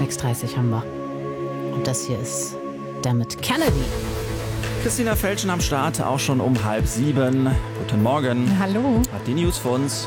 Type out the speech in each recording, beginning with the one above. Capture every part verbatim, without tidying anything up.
sechs Uhr dreißig haben wir. Und das hier ist Dermot Kennedy. Christina Felschen am Start, auch schon um halb sieben. Guten Morgen. Hallo. Hat die News für uns.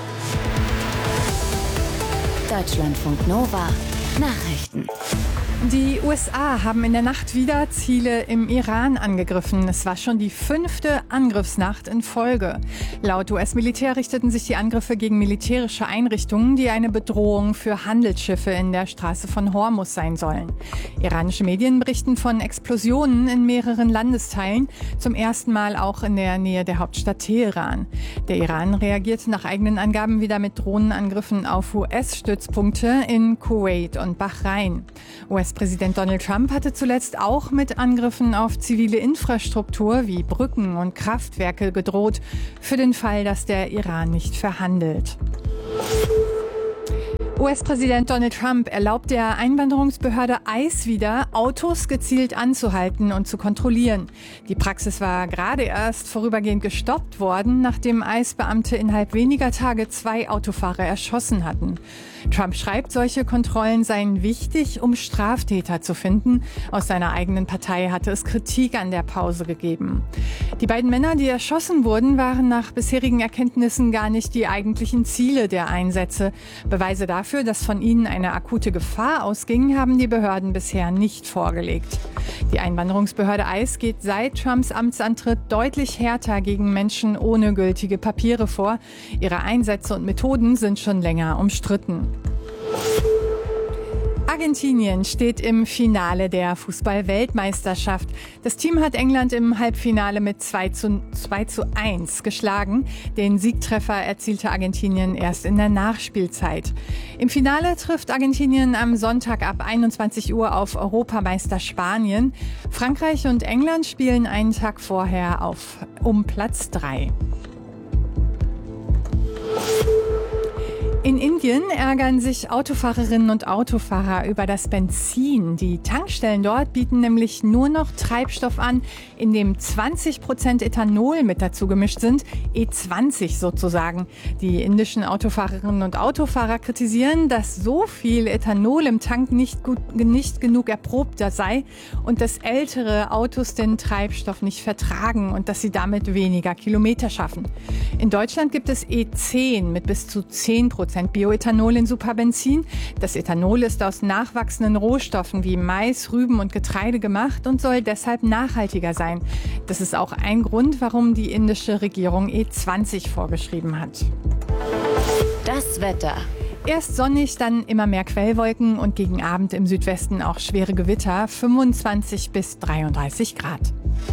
Deutschlandfunk Nova. Nachrichten. Die U S A haben in der Nacht wieder Ziele im Iran angegriffen. Es war schon die fünfte Angriffsnacht in Folge. Laut U S-Militär richteten sich die Angriffe gegen militärische Einrichtungen, die eine Bedrohung für Handelsschiffe in der Straße von Hormuz sein sollen. Iranische Medien berichten von Explosionen in mehreren Landesteilen, zum ersten Mal auch in der Nähe der Hauptstadt Teheran. Der Iran reagierte nach eigenen Angaben wieder mit Drohnenangriffen auf U S-Stützpunkte in Kuwait und Bahrain. U S-Präsident Donald Trump hatte zuletzt auch mit Angriffen auf zivile Infrastruktur wie Brücken und Kraftwerke gedroht, für den Fall, dass der Iran nicht verhandelt. U S-Präsident Donald Trump erlaubt der Einwanderungsbehörde ICE wieder, Autos gezielt anzuhalten und zu kontrollieren. Die Praxis war gerade erst vorübergehend gestoppt worden, nachdem ICE-Beamte innerhalb weniger Tage zwei Autofahrer erschossen hatten. Trump schreibt, solche Kontrollen seien wichtig, um Straftäter zu finden. Aus seiner eigenen Partei hatte es Kritik an der Pause gegeben. Die beiden Männer, die erschossen wurden, waren nach bisherigen Erkenntnissen gar nicht die eigentlichen Ziele der Einsätze. Beweise dafür, dass von ihnen eine akute Gefahr ausging, haben die Behörden bisher nicht vorgelegt. Die Einwanderungsbehörde ICE geht seit Trumps Amtsantritt deutlich härter gegen Menschen ohne gültige Papiere vor. Ihre Einsätze und Methoden sind schon länger umstritten. Argentinien steht im Finale der Fußball-Weltmeisterschaft. Das Team hat England im Halbfinale mit zwei zu eins geschlagen. Den Siegtreffer erzielte Argentinien erst in der Nachspielzeit. Im Finale trifft Argentinien am Sonntag ab einundzwanzig Uhr auf Europameister Spanien. Frankreich und England spielen einen Tag vorher auf um Platz drei. In Indien ärgern sich Autofahrerinnen und Autofahrer über das Benzin. Die Tankstellen dort bieten nämlich nur noch Treibstoff an, in dem zwanzig Prozent Ethanol mit dazu gemischt sind, E zwanzig sozusagen. Die indischen Autofahrerinnen und Autofahrer kritisieren, dass so viel Ethanol im Tank nicht, gut, nicht genug erprobt sei und dass ältere Autos den Treibstoff nicht vertragen und dass sie damit weniger Kilometer schaffen. In Deutschland gibt es E zehn mit bis zu zehn Prozent Bioethanol in Superbenzin. Das Ethanol ist aus nachwachsenden Rohstoffen wie Mais, Rüben und Getreide gemacht und soll deshalb nachhaltiger sein. Das ist auch ein Grund, warum die indische Regierung E zwanzig vorgeschrieben hat. Das Wetter. Erst sonnig, dann immer mehr Quellwolken und gegen Abend im Südwesten auch schwere Gewitter, fünfundzwanzig bis dreiunddreißig Grad.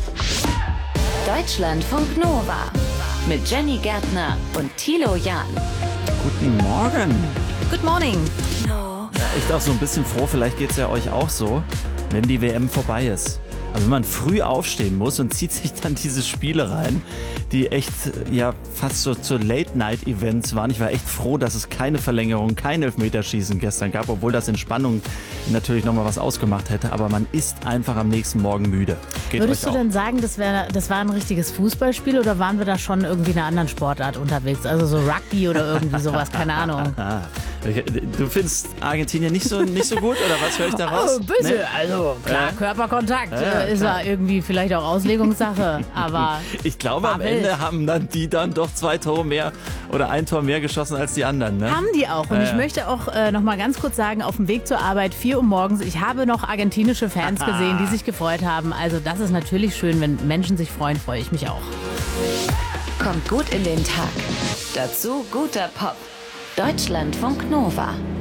Deutschlandfunk Nova mit Jenny Gärtner und Thilo Jahn. Guten Morgen. Good morning. No. Ja, ich bin auch so ein bisschen froh, vielleicht geht es ja euch auch so, wenn die W M vorbei ist. Also wenn man früh aufstehen muss und zieht sich dann diese Spiele rein, die echt ja fast so zu Late-Night-Events waren. Ich war echt froh, dass es keine Verlängerung, kein Elfmeterschießen gestern gab, obwohl das in Spannung natürlich nochmal was ausgemacht hätte. Aber man ist einfach am nächsten Morgen müde. Geht Würdest euch du auch? denn sagen, das, wär, das war ein richtiges Fußballspiel oder waren wir da schon irgendwie in einer anderen Sportart unterwegs? Also so Rugby oder irgendwie sowas, keine Ahnung. Ah, du findest Argentinien nicht so, nicht so gut oder was höre ich da raus? Oh, bitte. Nee? Also klar, Ja. Körperkontakt Ja, äh, ist klar. ja irgendwie vielleicht auch Auslegungssache, aber Ich glaube, war am wild. Ende haben dann die dann doch zwei Tore mehr oder ein Tor mehr geschossen als die anderen. Ne? haben die auch. Und Ja, ich ja. möchte auch äh, noch mal ganz kurz sagen, auf dem Weg zur Arbeit, vier Uhr morgens, ich habe noch argentinische Fans gesehen, die sich gefreut haben. Also das ist natürlich schön, wenn Menschen sich freuen, freue ich mich auch. Kommt gut in den Tag. Dazu guter Pop. Deutschlandfunk Nova.